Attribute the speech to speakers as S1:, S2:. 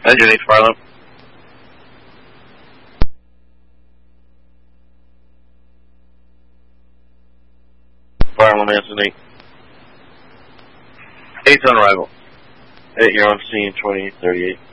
S1: Engine 8 Farlow. Farlow, Manson 8. 8's on arrival. 8, you're on scene 2038.